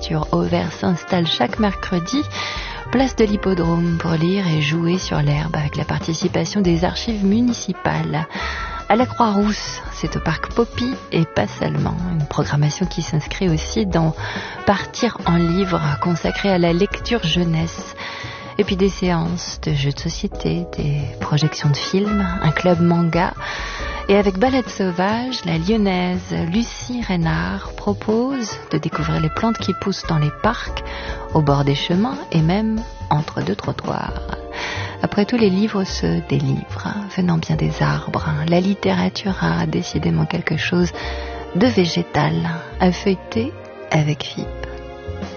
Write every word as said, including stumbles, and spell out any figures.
littérature Auvers s'installe chaque mercredi, place de l'Hippodrome, pour lire et jouer sur l'herbe avec la participation des archives municipales. À la Croix-Rousse, c'est au parc Poppy et pas seulement. Une programmation qui s'inscrit aussi dans Partir en livre, consacrée à la lecture jeunesse. Et puis des séances de jeux de société, des projections de films, un club manga. Et avec Balade sauvage, la lyonnaise Lucie Reynard propose de découvrir les plantes qui poussent dans les parcs, au bord des chemins et même entre deux trottoirs. Après tout, les livres se délivrent, venant bien des arbres. La littérature a décidément quelque chose de végétal, à feuilleter avec F I P.